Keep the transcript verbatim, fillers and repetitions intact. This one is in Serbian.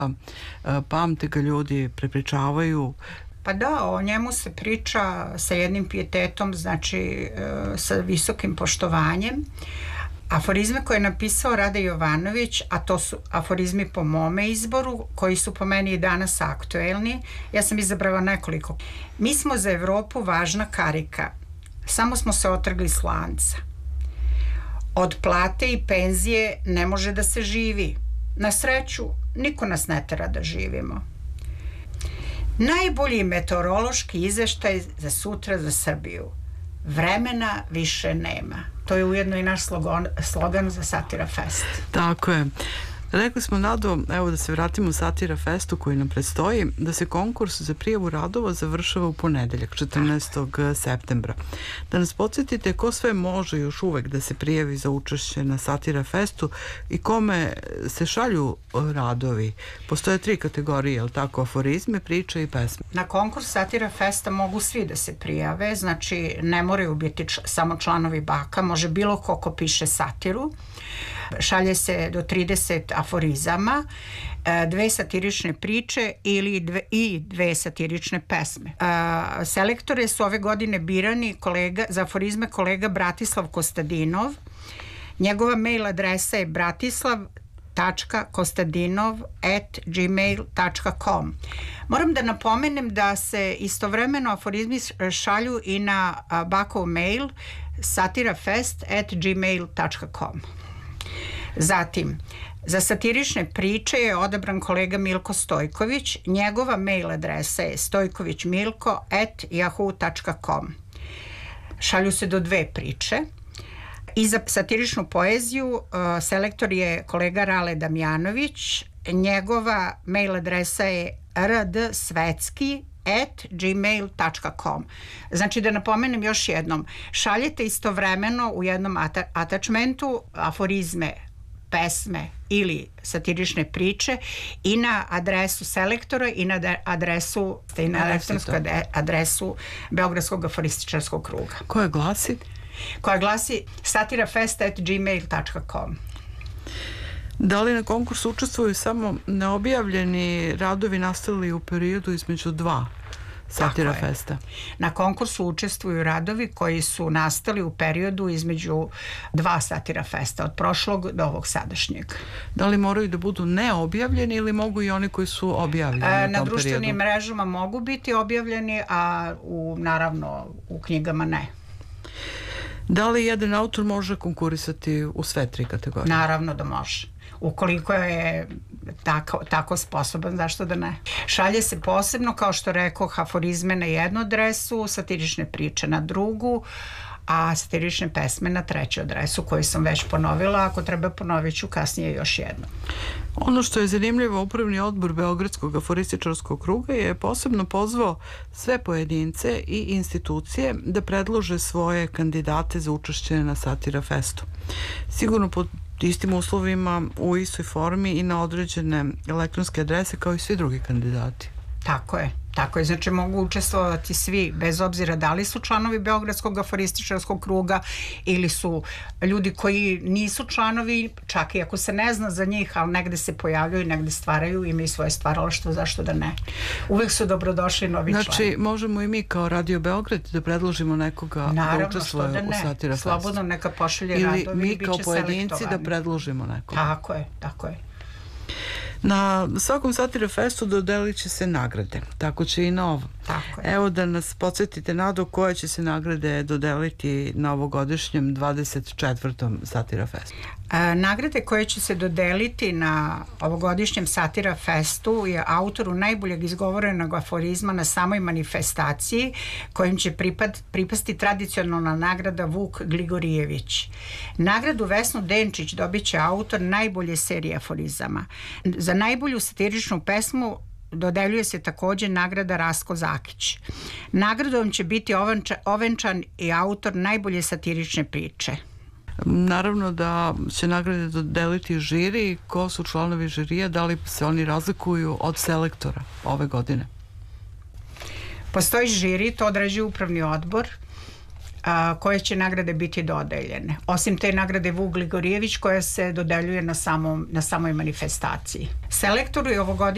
pamte ga ljudi, prepričavaju. Pa da, o njemu se priča sa jednim pijetetom, znači sa visokim poštovanjem. Aforizme koje je napisao Rade Jovanović, a to su aforizmi po mome izboru, koji su po meni i danas aktuelni. Ja sam izabrala nekoliko. Mi smo za Evropu važna karika, samo smo se otrgli s lanca. Od plate i penzije ne može da se živi. Na sreću, niko nas ne tera da živimo. Najbolji meteorološki izveštaj za sutra za Srbiju. Vremena više nema. To je ujedno i naš slogan, slogan za Satira Fest. Tako je. Rekli smo, Nado, evo da se vratimo u Satira Festu koji nam predstoji, da se konkurs za prijavu radova završava u ponedeljak, četrnaestog septembra. Da nas podsjetite ko sve može još uvek da se prijavi za učešće na Satira Festu i kome se šalju radovi. Postoje tri kategorije, je li tako, aforizme, priče i pesme. Na konkurs Satira Festa mogu svi da se prijave, znači ne moraju biti č- samo članovi baka, može bilo ko ko piše satiru. Šalje se do trideset aforizama, dve satirične priče ili dve, i dve satirične pesme. A, selektore su ove godine birani kolega, za aforizme kolega Bratislav Kostadinov. Njegova mail adresa je bratislav tačka kostadinov at gmail tačka com. Moram da napomenem da se istovremeno aforizmi šalju i na bakov mail satirafest at gmail tačka com. Zatim, za satirične priče je odabran kolega Milko Stojković. Njegova mail adresa je stojkovićmilko at yahoo tačka com. Šalju se do dve priče. I za satiričnu poeziju uh, selektor je kolega Rale Damjanović. Njegova mail adresa je rdsvetski at gmail tačka com. Znači, da napomenem još jednom, šaljete istovremeno u jednom ata- atačmentu aforizme, pesme ili satirične priče i na adresu selektora i na adresu i na elektronsku adresu Beogradskog aforističarskog kruga. Koja glasi? Koja glasi satirafest at gmail tačka com. Da li na konkursu učestvuju samo neobjavljeni radovi nastali u periodu između dva Satira Festa? Na konkursu učestvuju radovi koji su nastali u periodu između dva Satira Festa, od prošlog do ovog sadašnjeg. Da li moraju da budu neobjavljeni ili mogu i oni koji su objavljeni e, na tom Na društvenim periodu? mrežama mogu biti objavljeni, a u, naravno u knjigama ne. Da li jedan autor može konkurisati u sve tri kategorije? Naravno da može. Ukoliko je tako, tako sposoban, zašto da ne? Šalje se posebno, kao što rekoh, aforizme na jednu adresu, satirične priče na drugu, a satirične pesme na treću adresu koju sam već ponovila. Ako treba, ponovit ću kasnije još jedno. Ono što je zanimljivo, upravni odbor Beogradskog aforističarskog kruga je posebno pozvao sve pojedince i institucije da predlože svoje kandidate za učešće na Satira Festu. Sigurno pod istim uslovima, u istoj formi i na određene elektronske adrese kao i svi drugi kandidati. Tako je. Tako je, znači mogu učestvovati svi, bez obzira da li su članovi Beogradskog aforističarskog kruga ili su ljudi koji nisu članovi, čak i ako se ne zna za njih, ali negde se pojavljaju i negde stvaraju, imaju svoje stvaralaštvo, zašto da ne? Uvek su dobrodošli novi članovi. Znači, možemo i mi kao Radio Beograd da predložimo nekoga Naravno, da učestvuje da u Satira Festu. Slobodno neka pošalje ili radovi i mi bit kao će pojedinci selektovani. da predložimo nekoga. Tako je, tako je. Na svakom Satira Festu dodelit će se nagrade, tako će i na ovom. Tako je. Evo da nas podsjetite, Nado, koje će se nagrade dodeliti na ovogodišnjem dvadeset četvrtom Satira Festu? E, nagrade koje će se dodeliti na ovogodišnjem Satira Festu je autoru najboljeg izgovorenog aforizma na samoj manifestaciji, kojim će pripad, pripasti tradicionalna nagrada Vuk Gligorijević. Nagradu Vesnu Denčić dobit će autor najbolje serije aforizama. Za najbolju satiričnu pesmu dodeljuje se takođe nagrada Rasko Zakić. Nagradom će biti ovenčan, ovenčan i autor najbolje satirične priče. Naravno da će nagrade dodeliti žiri. Ko su članovi žirija? Da li se oni razlikuju od selektora ove godine? Postoji žiri, to određuje upravni odbor, a, koje će nagrade biti dodeljene. Osim te nagrade Vuk Gligorijević koja se dodeljuje na, samom, na samoj manifestaciji. Selektoru je ovogodišnji